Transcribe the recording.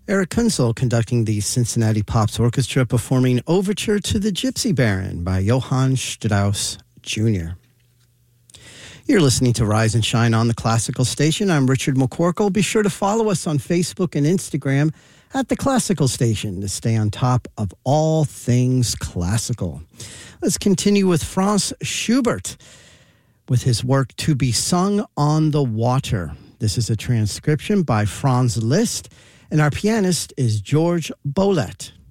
Eric Kunzel conducting the Cincinnati Pops Orchestra performing Overture to the Gypsy Baron by Johann Strauss Jr. You're listening to Rise and Shine on the Classical Station. I'm Richard McCorkle. Be sure to follow us on Facebook and Instagram at the Classical Station to stay on top of all things classical. Let's continue with Franz Schubert with his work To Be Sung on the Water. This is a transcription by Franz Liszt, and our pianist is George Bolet.